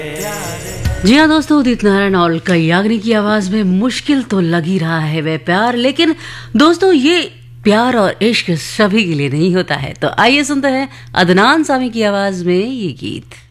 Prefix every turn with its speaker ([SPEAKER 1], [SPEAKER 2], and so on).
[SPEAKER 1] जी हाँ दोस्तों, उदित नारायण और याग्निक की आवाज में मुश्किल तो लग ही रहा है वह प्यार, लेकिन दोस्तों ये प्यार और इश्क सभी के लिए नहीं होता है। तो आइए सुनते हैं अदनान सामी की आवाज में ये गीत।